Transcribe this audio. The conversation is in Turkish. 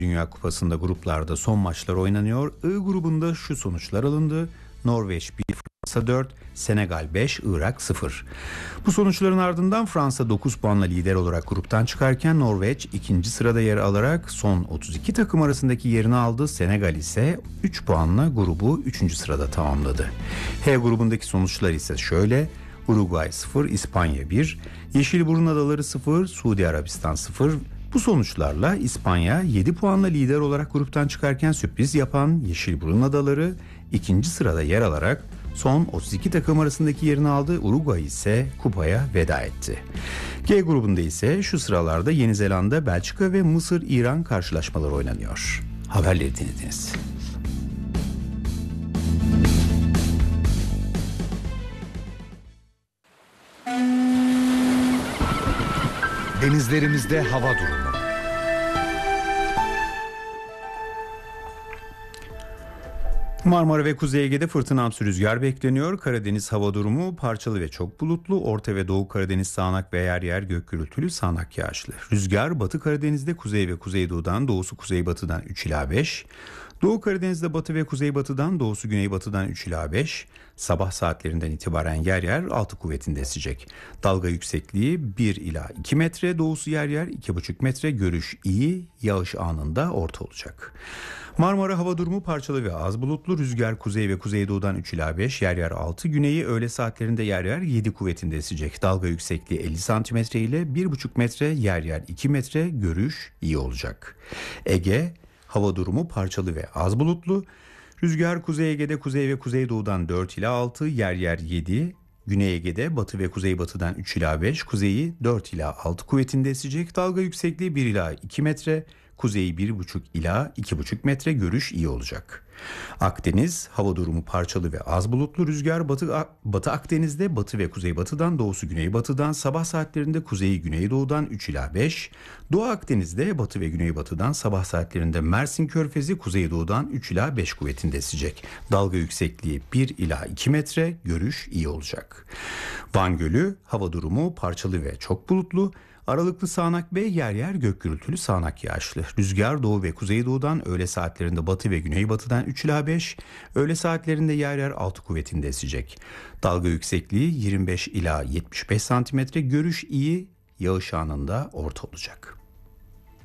Dünya Kupası'nda gruplarda son maçlar oynanıyor. I grubunda şu sonuçlar alındı. Norveç 1, Fransa 4, Senegal 5, Irak 0. Bu sonuçların ardından Fransa 9 puanla lider olarak gruptan çıkarken Norveç ikinci sırada yer alarak son 32 takım arasındaki yerini aldı. Senegal ise 3 puanla grubu 3. sırada tamamladı. H grubundaki sonuçlar ise şöyle: Uruguay 0, İspanya 1, Yeşilburun Adaları 0, Suudi Arabistan 0. Bu sonuçlarla İspanya 7 puanla lider olarak gruptan çıkarken sürpriz yapan Yeşilburun Adaları ikinci sırada yer alarak son 32 takım arasındaki yerini aldı. Uruguay ise kupaya veda etti. G grubunda ise şu sıralarda Yeni Zelanda, Belçika ve Mısır-İran karşılaşmaları oynanıyor. Haberleri dinlediniz. Denizlerimizde hava durumu. Marmara ve Kuzey Ege'de fırtınamsı rüzgar bekleniyor. Karadeniz hava durumu parçalı ve çok bulutlu. Orta ve Doğu Karadeniz sağanak ve yer yer gök gürültülü, sağanak yağışlı. Rüzgar Batı Karadeniz'de kuzey ve kuzeydoğudan, doğusu kuzeybatıdan 3 ila 5. Doğu Karadeniz'de batı ve kuzeybatıdan, doğusu güneybatıdan 3 ila 5. Sabah saatlerinden itibaren yer yer 6 kuvvetinde esecek. Dalga yüksekliği 1 ila 2 metre, doğusu yer yer 2,5 metre, görüş iyi, yağış anında orta olacak. Marmara hava durumu parçalı ve az bulutlu. Rüzgar kuzey ve kuzeydoğudan 3 ila 5, yer yer 6, güneyi öğle saatlerinde yer yer 7 kuvvetinde esecek. Dalga yüksekliği 50 santimetre ile 1,5 metre, yer yer 2 metre, görüş iyi olacak. Ege hava durumu parçalı ve az bulutlu. Rüzgar Kuzey Ege'de kuzey ve kuzeydoğudan 4 ila 6, yer yer 7. Güney Ege'de batı ve kuzeybatıdan 3 ila 5, kuzeyi 4 ila 6 kuvvetinde esecek. Dalga yüksekliği 1 ila 2 metre, kuzeyi 1,5 ila 2,5 metre, görüş iyi olacak. Akdeniz hava durumu parçalı ve az bulutlu. Rüzgar Batı Akdeniz'de batı ve kuzeybatıdan, doğusu güneybatıdan, sabah saatlerinde kuzeyi güneydoğudan 3 ila 5. Doğu Akdeniz'de batı ve güneybatıdan, sabah saatlerinde Mersin Körfezi kuzeydoğudan 3 ila 5 kuvvetinde esecek. Dalga yüksekliği 1 ila 2 metre, görüş iyi olacak. Van Gölü hava durumu parçalı ve çok bulutlu. Aralıklı sağanak ve yer yer gök gürültülü, sağanak yağışlı. Rüzgar doğu ve kuzeydoğudan, öğle saatlerinde batı ve güneybatıdan 3 ila 5, öğle saatlerinde yer yer 6 kuvvetinde esecek. Dalga yüksekliği 25 ila 75 santimetre, görüş iyi, yağış anında orta olacak.